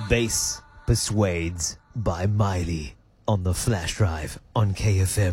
Bass Persuades by Miley on the flash drive on KFM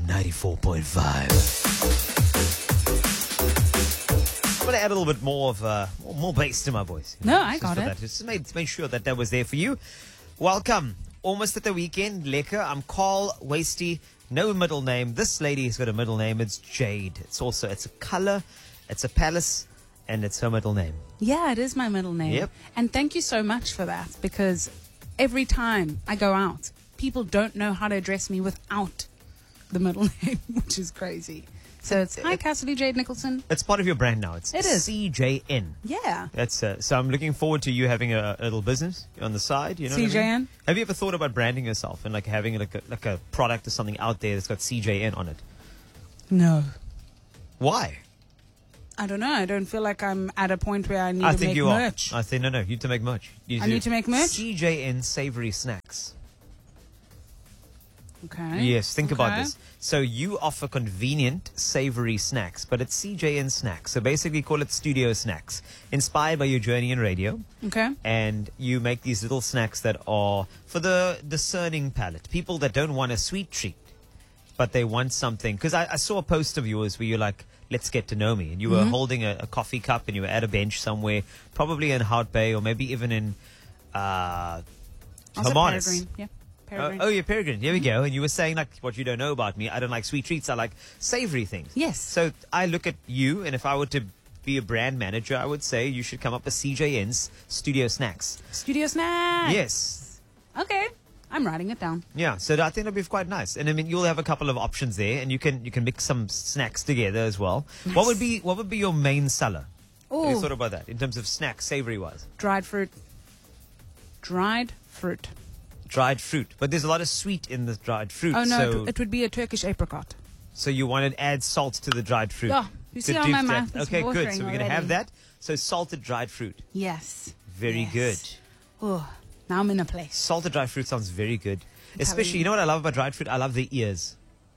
94.5. I'm going to add a little bit more of more bass to my voice. No, I got it. Just made sure that was there for you. Welcome. Almost at the weekend. Lekker. I'm Carl Wasty. No middle name. This lady has got a middle name. It's Jade. It's a color. It's a palace. And it's her middle name. Yeah, it is my middle name. Yep. And thank you so much for that, because every time I go out, people don't know how to address me without the middle name, which is crazy. So it's hi, Cassidy Jade Nicholson. It's part of your brand now. It is CJN. Yeah. That's so I'm looking forward to you having a little business on the side. You know CJN. what I mean? Have you ever thought about branding yourself and like having like a product or something out there that's got CJN on it? No. Why? I don't know. I don't feel like I'm at a point where I need I to think make you merch. are. I think no. You need to make merch. I need to make merch? CJN Savory Snacks. Okay. Yes, think about this. So you offer convenient savory snacks, but it's CJN Snacks. So basically call it Studio Snacks, inspired by your journey in radio. Okay. And you make these little snacks that are for the discerning palate. People that don't want a sweet treat, but they want something. Because I saw a post of yours where you're like, let's get to know me. And you were holding a coffee cup and you were at a bench somewhere, probably in Hout Bay or maybe even in Also Hermanus. Peregrine. Yeah. Peregrine. Oh, yeah, Peregrine. There we go. And you were saying, like, what you don't know about me, I don't like sweet treats. I like savory things. Yes. So I look at you, and if I were to be a brand manager, I would say you should come up with CJN's Studio Snacks. Studio Snack. Yes. Okay. I'm writing it down. Yeah, so I think it'll be quite nice. And I mean, you'll have a couple of options there, and you can mix some snacks together as well. Nice. What would be your main seller? Have you Oh, thought about that in terms of snacks, savory-wise? dried fruit. Dried fruit. Dried fruit. But there's a lot of sweet in the dried fruit. Oh, no, So, it would be a Turkish apricot. so you want to add salt to the dried fruit. Yeah, you to see how do my that. mouth is Okay, good. watering So we're going to already. have that. So salted dried fruit. Yes. Very Yes. good. Oh, now I'm in a place. Salted dried fruit sounds very good. telling Especially, you. you know what I love about dried fruit? I love the ears.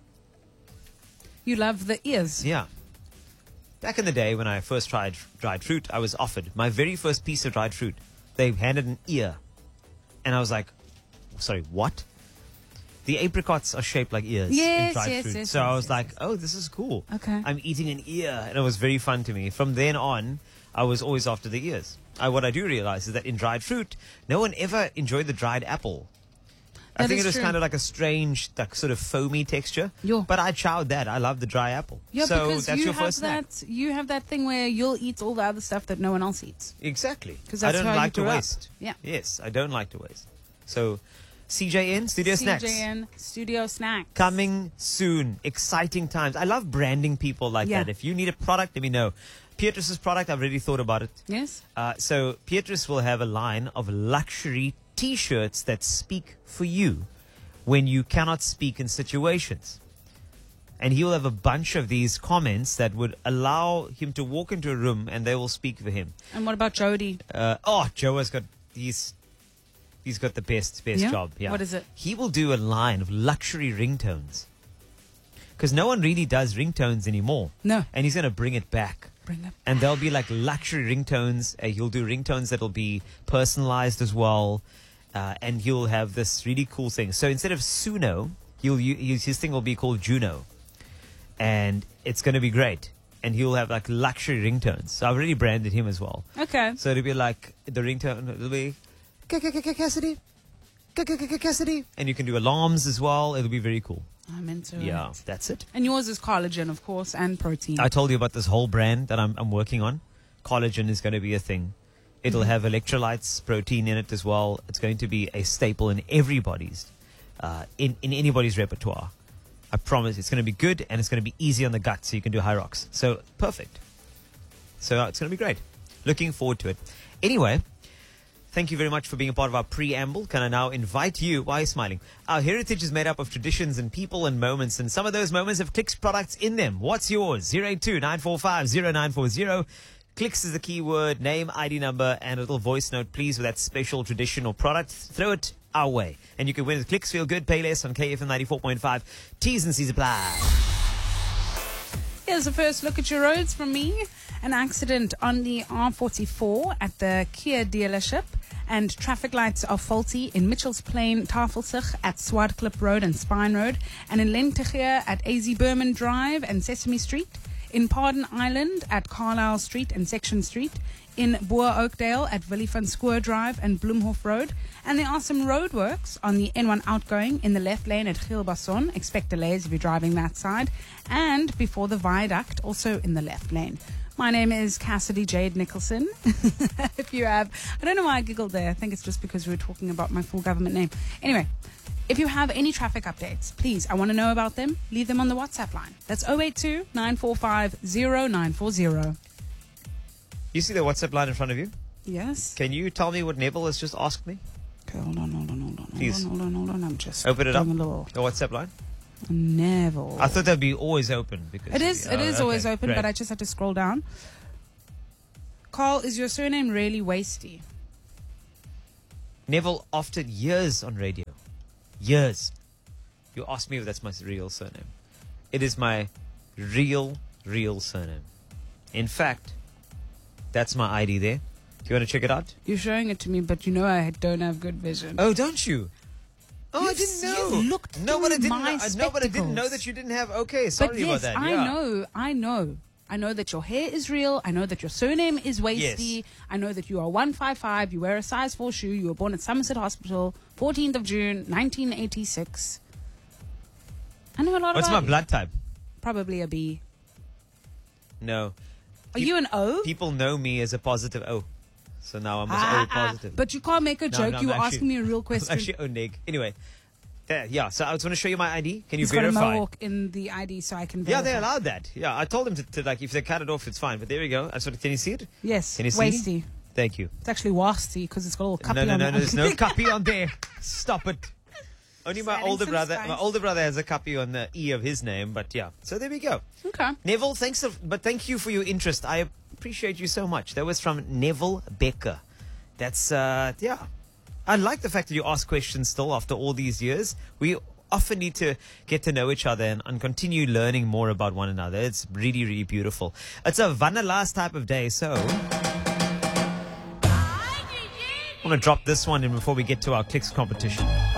You love the ears. Yeah. Back in the day when I first tried dried fruit, I was offered my very first piece of dried fruit. They handed an ear. And I was like, sorry, what? The apricots are shaped like ears in Yes, dried yes, fruit. yes, So yes, I was yes, like, yes. oh, this is cool. Okay. I'm eating an ear. And it was very fun to me. From then on, I was always after the ears. What I do realize is that in dried fruit, no one ever enjoyed the dried apple. I That think is it was true. kind of like a strange, like sort of foamy texture. Yo. But I chowed that. I love the dry apple. Yeah, so because that's you your have first snack. you have that thing where you'll eat all the other stuff that no one else eats. Exactly. 'Cause I that's don't how you like to grew up. waste. Yeah. Yes, I don't like to waste. So, CJN Studio Snacks. CJN Studio Snacks. Coming soon. Exciting times. I love branding people like Yeah. that. If you need a product, let me know. Pietrus's product, I've already thought about it. Yes. So Pietrus will have a line of luxury T-shirts that speak for you when you cannot speak in situations. And he will have a bunch of these comments that would allow him to walk into a room and they will speak for him. And what about Jody? Joe has got he's got the best Yeah? job. Yeah. What is it? He will do a line of luxury ringtones. Because no one really does ringtones anymore. No. And he's going to bring it back. Bring them. And there'll be like luxury ringtones. He'll do ringtones that'll be personalized as well. And he'll have this really cool thing. So instead of Suno, his thing will be called Juno. And it's going to be great. And he'll have like luxury ringtones. So I've already branded him as well. Okay. So it'll be like the ringtone, it'll be Cassidy. Cassidy. And you can do alarms as well. It'll be very cool. I'm into Yeah, it. that's it. And yours is collagen, of course, and protein. I told you about this whole brand that I'm working on. Collagen is going to be a thing. It'll have electrolytes, protein in it as well. It's going to be a staple in everybody's, in anybody's repertoire. I promise it's going to be good and it's going to be easy on the gut so you can do high rocks. So perfect. So it's going to be great. Looking forward to it. Anyway, thank you very much for being a part of our preamble. Can I now invite you? Why are you smiling? Our heritage is made up of traditions and people and moments, and some of those moments have Clicks products in them. What's yours? 082-945-0940. Clicks is the keyword, name, ID number, and a little voice note, please, with that special tradition or product. Throw it our way. And you can win with Clicks Feel Good, pay less on KFM 94.5. T's and C's apply. Here's a first look at your roads from me. An accident on the R44 at the Kia dealership And traffic lights are faulty in Mitchell's Plain, Tafelsig at Swartklip Road and Spine Road, and in Lentegeur at AZ Berman Drive and Sesame Street, in Pardon Island at Carlisle Street and Section Street, in Boer Oakdale at Willie van Schoor Drive and Bloemhof Road. And there are some roadworks on the N1 outgoing in the left lane at Gilbasson. Expect delays if you're driving that side. And before the viaduct, also in the left lane. My name is Cassidy Jade Nicholson. If you have, I don't know why I giggled there. I think it's just because we were talking about my full government name. Anyway, if you have any traffic updates, please, I want to know about them. Leave them on the WhatsApp line. That's 082 945 0940. You see the WhatsApp line in front of you? Yes. Can you tell me what Neville has just asked me? Okay, hold on. Please. Hold on. I'm just Open it up. doing a little The WhatsApp line? Neville. I thought that'd be always open. Because It is okay, always open, great. but I just had to scroll down. Carl, is your surname really Wasty? Neville, after years on radio, years, you asked me if that's my real surname. It is my real surname. In fact, that's my ID there. Do you want to check it out? You're showing it to me, but you know I don't have good vision. Oh, don't you? Oh, I You've- didn't know. you've looked no, but I through didn't. my No, but I didn't know spectacles. that you didn't have. Okay, sorry But yes, about that. I Yeah. know. I know that your hair is real. I know that your surname is Wasty. Yes. I know that you are 155. You wear a size 4 shoe. You were born at Somerset Hospital, 14th of June, 1986. I know a lot What's about my you. blood type? Probably a B. No. Are you an O? People know me as a positive O. So now I'm O positive. But you can't make a joke. no, you were I'm actually- asking me a real I'm question. actually O neg. Anyway. Yeah, so I was going to show you my ID. Can you He's got a verify? mohawk in the ID, so I can Yeah, verify. they allowed that. Yeah, I told them to like, if they cut it off, it's fine. But there we go. Can you see it? Yes, Can you see? Wasty. Thank you. It's actually Wasty because it's got a little cuppy No, on it. there's no cuppy on there. Stop it. Only my Adding older some brother. spice. My older brother has a cuppy on the E of his name. But yeah, so there we go. Okay. Neville, but thank you for your interest. I appreciate you so much. That was from Neville Becker. That's yeah. I like the fact that you ask questions still after all these years. We often need to get to know each other and continue learning more about one another. It's really, really beautiful. It's a vanilla type of day, so I want to drop this one in before we get to our clicks competition.